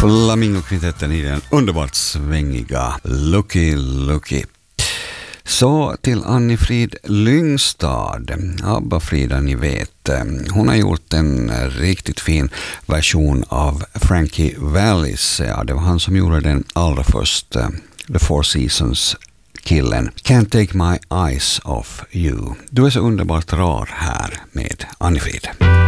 Flamingokvintetten i den underbart svängiga Lucky Lucky. Så till Anni-Frid Lyngstad, ABBA-Frida ni vet. Hon har gjort en riktigt fin version av Frankie Vallis. Ja, det var han som gjorde den allra först, The Four Seasons-killen. Can't take my eyes off you. Du är så underbart rar här med Anni-Frid.